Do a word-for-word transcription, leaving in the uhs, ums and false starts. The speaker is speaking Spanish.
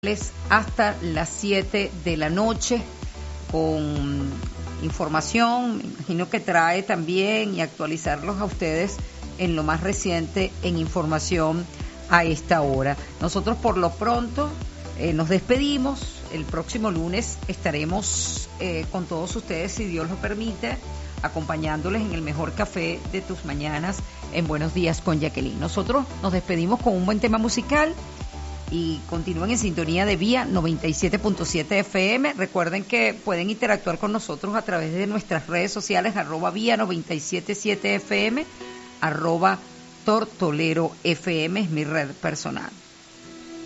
hasta las siete de la noche con información, me imagino que trae también y actualizarlos a ustedes en lo más reciente en información a esta hora. Nosotros por lo pronto eh, nos despedimos. El próximo lunes estaremos eh, con todos ustedes, si Dios lo permite, acompañándoles en el mejor café de tus mañanas en Buenos Días con Jacqueline. Nosotros nos despedimos con un buen tema musical y continúen en sintonía de Vía noventa y siete punto siete F M. Recuerden que pueden interactuar con nosotros a través de nuestras redes sociales, arroba Vía noventa y siete punto siete F M, arroba Tortolero F M es mi red personal.